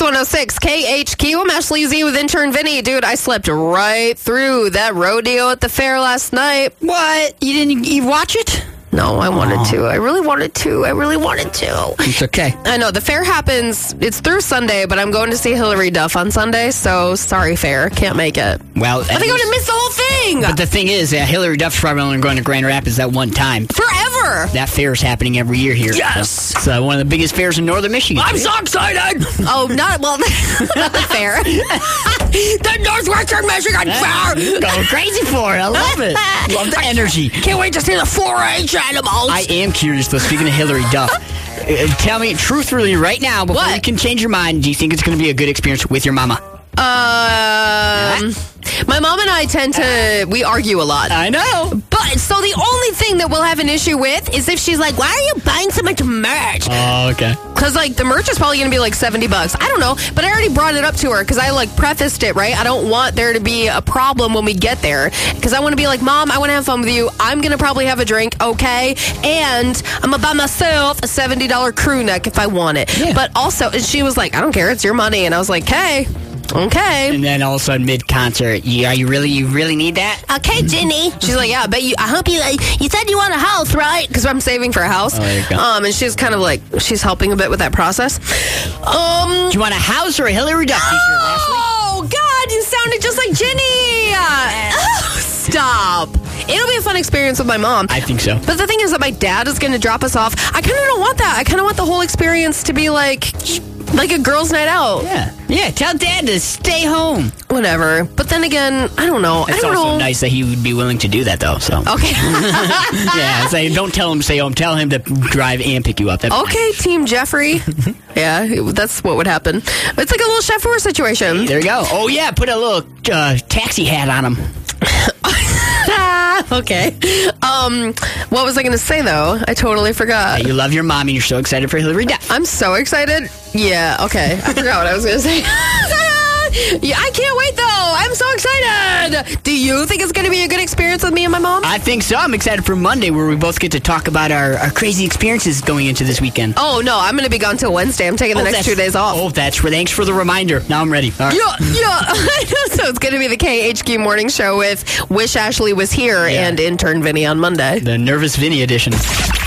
106 KHQ. I'm Ashley Z with intern Vinny. Dude, I slept right through that rodeo at the fair last night. What? You watch it? No, I wanted to. I really wanted to. It's okay. I know. The fair happens, it's through Sunday, but I'm going to see Hillary Duff on Sunday, so sorry, fair. Can't make it. Well, I think I'm going to miss the whole thing. But the thing is, Hillary Duff's probably only going to Grand Rapids that one time. Forever. That fair is happening every year here. Yes. It's one of the biggest fairs in northern Michigan. I'm so excited. Oh, not the fair. The Northwestern Michigan Fair. Going crazy for it. I love it. Love the energy. Can't wait to see the 4-H animals. I am curious, though, speaking of Hillary Duff. Tell me truthfully right now, before you can change your mind, do you think it's going to be a good experience with your mama? My mom and I we argue a lot. I know. But, so the only thing that we'll have an issue with is if she's like, why are you buying so much merch? Oh, okay. Because, the merch is probably going to be $70. I don't know. But I already brought it up to her because I, prefaced it, right? I don't want there to be a problem when we get there. Because I want to be like, Mom, I want to have fun with you. I'm going to probably have a drink, okay? And I'm going to buy myself a $70 crew neck if I want it. Yeah. But also, and she was like, I don't care. It's your money. And I was like, hey. Okay. And then all of a sudden, mid-concert, you really need that? Okay, Jenny. She's like, yeah, I bet you, I hope you said you want a house, right? Because I'm saving for a house. Oh, there you go. And she's kind of she's helping a bit with that process. Do you want a house or a Hillary Duff t-shirt, Ashley? Oh, God, you sounded just like Jenny. Oh, stop. It'll be a fun experience with my mom. I think so. But the thing is that my dad is going to drop us off. I kind of don't want that. I kind of want the whole experience to be like a girls' night out. Yeah, tell Dad to stay home. Whatever. But then again, I don't know. It's also nice that he would be willing to do that, though. So okay. Yeah, say don't tell him to stay home. Tell him to drive and pick you up. Okay, Team Jeffrey. Yeah, that's what would happen. It's like a little chauffeur situation. Hey, there you go. Oh, yeah, put a little taxi hat on him. Okay. What was I going to say, though? I totally forgot. You love your mom and you're so excited for Hillary Duff. I'm so excited. Yeah, okay. I forgot what I was going to say. Yeah, I can't wait, though. I'm so excited. Do you think it's going to be a good experience with me and my mom? I think so. I'm excited for Monday, where we both get to talk about our crazy experiences going into this weekend. Oh, no. I'm going to be gone till Wednesday. I'm taking the next 2 days off. Oh, thanks for the reminder. Now I'm ready. All right. Yeah. So it's going to be the KHQ Morning Show with Wish Ashley Was Here and intern Vinny on Monday. The Nervous Vinny edition.